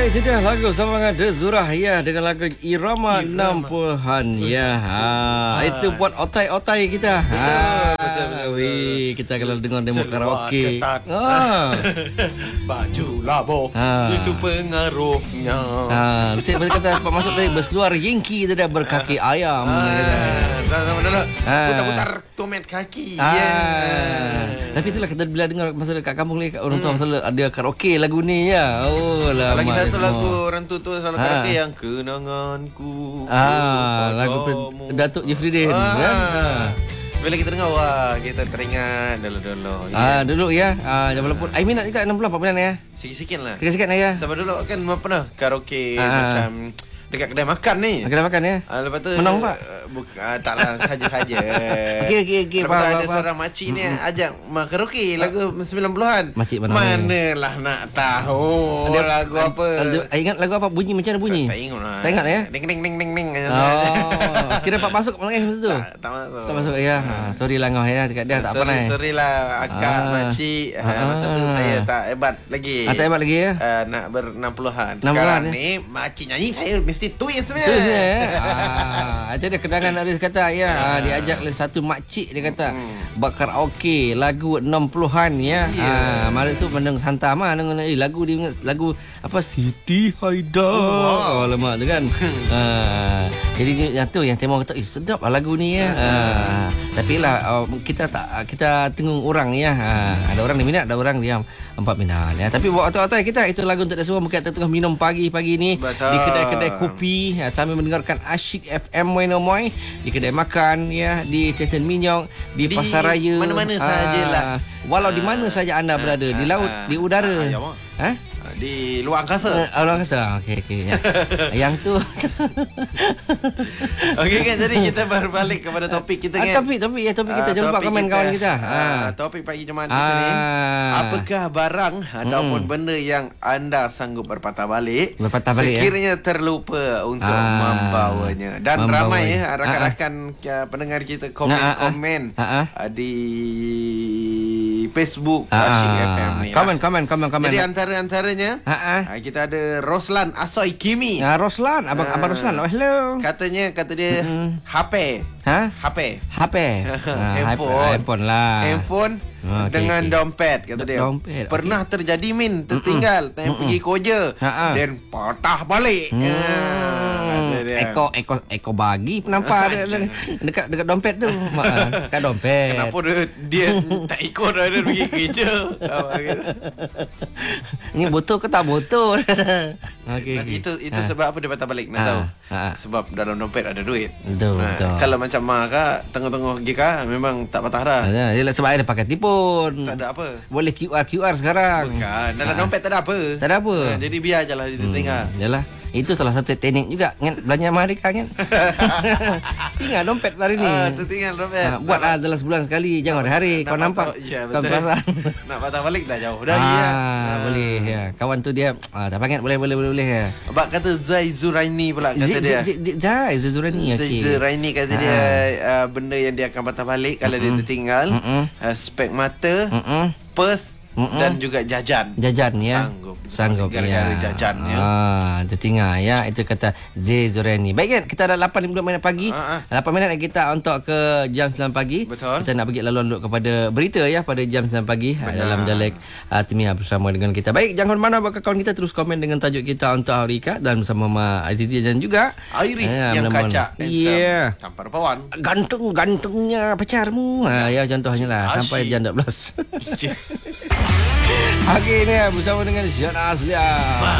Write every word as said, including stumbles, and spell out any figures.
Ya, itu dia lagu Salmangan De Zurah ya, dengan lagu Irama, Irama. enam puluhan ya. Ha, itu buat otai-otai kita. Ha, betul, betul, wih, kita kalau dengar demo karaoke. Ha. Baju labo. Ha. Itu pengaruhnya. Ha, saya kata Pak Masud tadi berseluar Yankee tu dah berkaki ayam. Ha. Sama-sama dulu. Ha. Putar-putar tomat kaki. Ha. Yeah. Tapi itulah kita bila dengar masa dekat kampung ni orang tua hmm. selalu ada karaoke lagu ni ya. Oh lah. Lagi satu lagu orang tua tu selalu ha. karaoke yang kenanganku. Ah, lagu Datuk Jeffrey ah. kan. Ha. Bila kita dengar wah kita teringat dulu-dulu. Ah, dulu ya. Ah, walaupun I minat juga enam bulan empat bulan ya. Sikit-sikit lah. Sikit-sikit lah ya. Sebab dulu kan pernah karaoke ah. macam dekat kedai makan ni. Kedai makan ya. Ah, lepas tu menang pak? Bukan uh, taklah saja-saja. Okey okey okey. Lepas tu ada seorang makcik ni mm-hmm. ajak karaoke lagu sembilan puluhan. Makcik mana? Manalah nak tahu ada lagu ad, apa. Ada, ingat lagu apa bunyi macam mana bunyi? Tak ingat lah. Tak ingat ya? Ding ding ding ding ding. Oh. Kira Pak masuk menangis masa tu. Tak, tak masuk. Tak masuk ya. Ha, sorry lah ngau ya dekat dia tak apa ni. Sorry lah akak ah. makcik. Ah. Ha, masa tu saya tak hebat lagi. Ah, tak hebat lagi ya? Uh, nak ber enam puluhan. Sekarang ni makcik nyanyi saya mesti twist sebenarnya. Ya. Ah, ada kenangan Aris kata ya, ah, diajak oleh satu makcik dia kata hmm. buat karaoke lagu enam puluhan ya. Yeah. Ah, mari tu meneng santa mah dengan eh, lagu dia lagu apa Siti Haida. Oh, wow. oh lama tu kan. ah, jadi yang tu yang tema kata eh, sedap lah lagu ni ya. Ah, tapi lah uh, kita tak kita tengok orang ya. Ah, ada orang yang minat, ada orang dia empat minat ya. Tapi buat otak-otak kita itu lagu untuk semua mungkin tengah minum pagi-pagi ni. Betul. Di kedai-kedai kopi ya, sambil mendengarkan Asyik F M Moinomoy di kedai makan ya, di stesen Minyong, di, di pasar raya, mana-mana sajalah. Walau di mana saja anda berada, di laut, di udara. Ha? Di luar angkasa. Uh, luar angkasa. Okey okey. Ya. Yang tu. Okey kan, jadi kita berbalik kepada topik kita kan. Uh, topik topik ya topik kita. Uh, Jangan lupa komen kawan kita. Uh, topik pagi Jumaat uh, kita ni. Apakah barang mm, ataupun benda yang anda sanggup berpatah balik, berpatah balik sekiranya ya? terlupa untuk uh, membawanya. Dan membawanya. ramai ya rakan-rakan uh, pendengar kita komen-komen uh, uh, uh, di Facebook uh, Asyik F M ni. Komen komen komen komen. Jadi antara-antaranya Ha-ha. kita ada Roslan Asoy Kimi. Ah, Roslan, abang ha. abang Roslan. Oh, hello. Katanya kata dia mm-hmm. H P. Ha? H P. H P. ah, handphone. handphone lah. Handphone oh, okay, dengan okay. dompet kata dia. Dompet. Pernah okay. terjadi min tertinggal time pergi koja dan patah balik. Hmm. Ha, Eko Eko Eko bagi penampak dia dekat dekat dompet tu. Dekat dompet. Kenapa dia, dia tak ikut dia pergi kerja? Ini betul ke tak betul? Okay, okay. Itu itu ha. sebab apa dia patah balik nak ha. tahu? Ha. Sebab dalam dompet ada duit. Betul, ha. betul. Kalau macam mak kak tengah-tengah pergi kak memang tak patah dah. Ya, ya sebab ada pakai tipun. Tak ada apa. Boleh Q R Q R sekarang. Bukan, dalam ha. dompet tak ada apa. Tak ada apa. Ha, jadi biar ajalah dia hmm. tinggal. Yalah. Itu salah satu teknik juga kan, belanja mereka kan. Tinggal dompet hari ni. Ah, tu tinggal dompet. Ah, buatlah dalam sebulan sekali, jangan hari-hari kau nampak. Ya, kau perasan. Nak patah balik dah jauh dah. Ah, ya. Ah, boleh ya. Kawan tu dia ah, tak panggil boleh boleh boleh boleh ya. Abang kata Zai Zuraini pula kata dia. Zai Zuraini okey. Zai Zuraini kata dia uh, benda yang dia akan patah balik kalau dia tertinggal, uh, spek mata, purse dan juga jajan. Jajan ya. Sanggup. Sanggup gara-gara ya. jajan ya. Ah, tertinggal ya. Itu kata Z Zurani. Baik kan, kita ada lapan lima puluh minit pagi. Ah, ah. lapan minit kita untuk ke jam sembilan pagi. Betul. Kita nak bagi laluan dulu kepada berita ya pada jam sembilan pagi. Benar. Dalam dialek uh, Timia bersama dengan kita. Baik, jangan mana bakal kawan kita terus komen dengan tajuk kita untuk hari Ikat dan bersama Ma Azizi dan juga Iris ya, yang kacak. Yeah. Tanpa rupawan. Gantung-gantungnya pacarmu. Ha, ya contohnya lah sampai jam dua belas. Okey ni bersama dengan Syana Aslia.